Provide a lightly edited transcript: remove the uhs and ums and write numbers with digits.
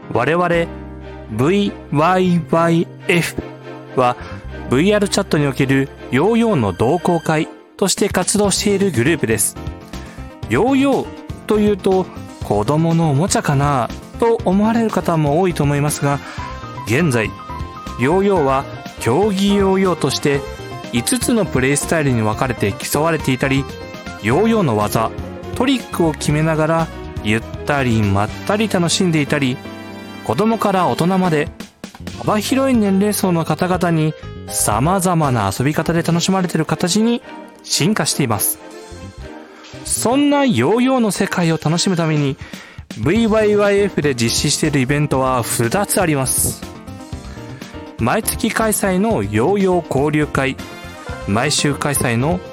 我々 VYYF は VR チャットにおけるヨーヨーの同好会として活動しているグループです。ヨーヨーというと子供のおもちゃかなと思われる方も多いと思いますが、現在ヨーヨーは競技ヨーヨーとして5つのプレイスタイルに分かれて競われていたり、ヨーヨーの技トリックを決めながらゆったりまったり楽しんでいたり、子供から大人まで幅広い年齢層の方々に様々な遊び方で楽しまれている形に進化しています。そんなヨーヨーの世界を楽しむために VYYF で実施しているイベントは2つあります。毎月開催のヨーヨー交流会、毎週開催の